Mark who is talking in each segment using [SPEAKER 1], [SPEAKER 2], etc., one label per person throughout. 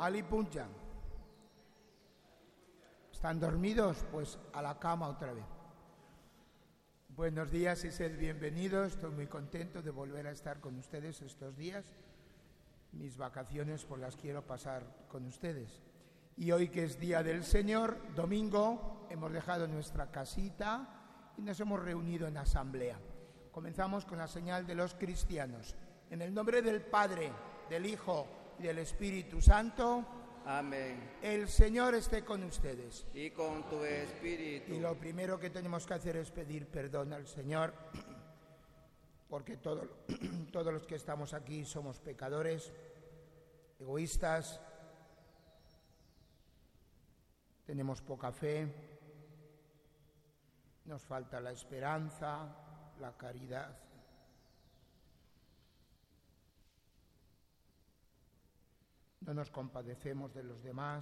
[SPEAKER 1] Ali Puncha. ¿Están dormidos? Pues a la cama otra vez. Buenos días y sed bienvenidos. Estoy muy contento de volver a estar con ustedes estos días. Mis vacaciones pues las quiero pasar con ustedes. Y hoy, que es Día del Señor, domingo, hemos dejado nuestra casita y nos hemos reunido en asamblea. Comenzamos con la señal de los cristianos. En el nombre del Padre, del Hijo y del Espíritu Santo.
[SPEAKER 2] Amén.
[SPEAKER 1] El Señor esté con ustedes.
[SPEAKER 2] Y con tu espíritu.
[SPEAKER 1] Y lo primero que tenemos que hacer es pedir perdón al Señor, porque todos los que estamos aquí somos pecadores, egoístas, tenemos poca fe, nos falta la esperanza, la caridad. No nos compadecemos de los demás.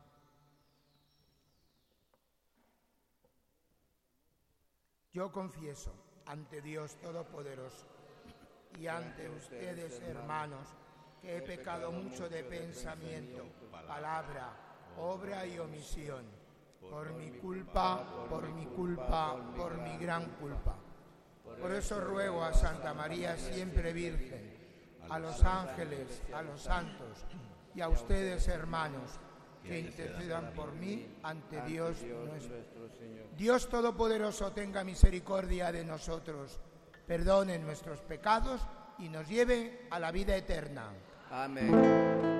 [SPEAKER 1] Yo confieso ante Dios Todopoderoso y ante ustedes, hermanos, que he pecado mucho de pensamiento, palabra, obra y omisión, por mi culpa, por mi gran culpa. Por eso ruego a Santa María, siempre Virgen, a los ángeles, a los santos y a ustedes, hermanos, que intercedan por mí ante Dios nuestro Señor. Dios Todopoderoso tenga misericordia de nosotros, perdone nuestros pecados y nos lleve a la vida eterna.
[SPEAKER 2] Amén.